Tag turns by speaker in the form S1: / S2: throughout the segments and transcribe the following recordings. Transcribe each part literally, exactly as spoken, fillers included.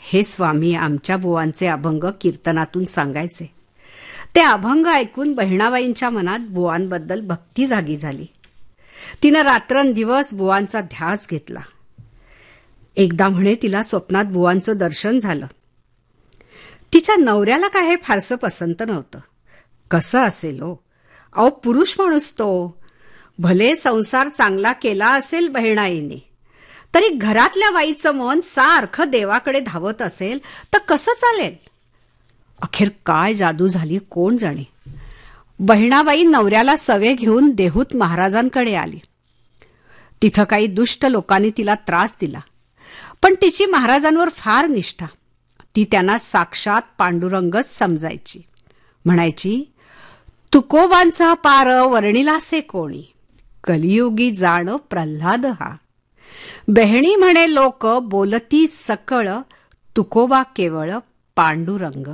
S1: हे स्वामी आमच्या बुवांचे अभंग कीर्तनातून सांगायचे. ते अभंग ऐकून बहिणाबाईंच्या मनात बुवांबद्दल भक्ती जागी झाली. तिनं रात्रंदिवस बुवांचा ध्यास घेतला. एकदा म्हणे तिला स्वप्नात बुवांचं दर्शन झालं. तिच्या नवऱ्याला काय हे फारसं पसंत नव्हतं. कसं असेल हो, अहो पुरुष माणूस तो. भले संसार चांगला केला असेल बहिणाईने, तरी घरातल्या बाईचं मन सारखं देवाकडे धावत असेल तर कसं चालेल. अखेर काय जादू झाली कोण जाणे. बहिणाबाई नवऱ्याला सवे घेऊन देहूत महाराजांकडे आली. तिथं काही दुष्ट लोकांनी तिला त्रास दिला, पण तिची महाराजांवर फार निष्ठा. ती त्यांना साक्षात पांडुरंगच समजायची. म्हणायची, तुकोबांचा पार वर्णिलासे कोणी, कलियुगी जाण प्रल्हाद हा. बहिणी म्हणे लोक बोलती सकळ, तुकोबा केवळ पांडुरंग.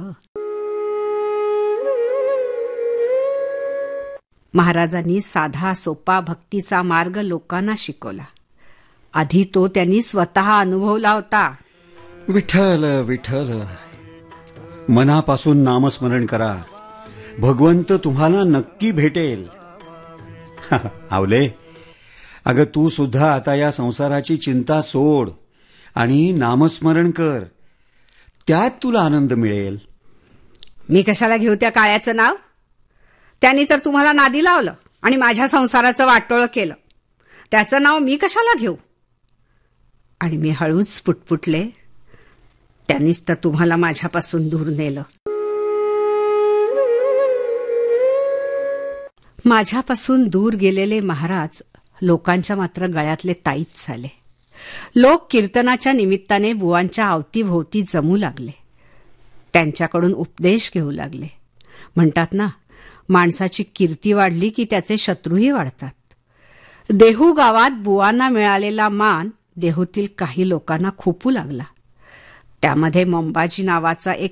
S1: महाराजांनी साधा सोपा भक्तीचा मार्ग लोकांना शिकवला. आधी तो त्यांनी स्वतः अनुभवला होता.
S2: विठ्ठल विठ्ठल मनापासून नामस्मरण करा, भगवंत तुम्हाला नक्की भेटेल. आवले, अगं तू सुद्धा आता या संसाराची चिंता सोड आणि नामस्मरण कर. त्यात तुला आनंद मिळेल.
S1: मी कशाला घेऊ त्या काळ्याचं नाव? त्यांनी तर तुम्हाला नादी लावलं आणि माझ्या संसाराचं वाटोळं केलं. त्याचं नाव मी कशाला घेऊ? आणि मी हळूच पुटपुटले, त्यांनीच तर तुम्हाला माझ्यापासून दूर नेलं. माझ्यापासून दूर गेलेले महाराज लोकांच्या मात्र गळ्यातले ताईत झाले. लोक कीर्तनाच्या निमित्ताने बुवांच्या अवतीभोवती जमू लागले. त्यांच्याकडून उपदेश घेऊ लागले. म्हणतात ना, माणसाची कीर्ती वाढली की त्याचे शत्रूही वाढतात. देहू गावात बुवांना मिळालेला मान देहूतील काही लोकांना खुपू लागला. त्यामध्ये मंबाजी नावाचा एक